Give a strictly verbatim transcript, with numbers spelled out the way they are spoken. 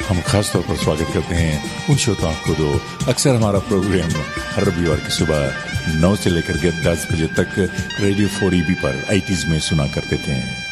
हम खास तौर पर स्वागत करते हैं उन श्रोताओं को जो अक्सर हमारा प्रोग्राम हर रविवार की सुबह नौ से लेकर के दस बजे तक रेडियो फोर ई बी पर एटीज़ में सुना करते थे।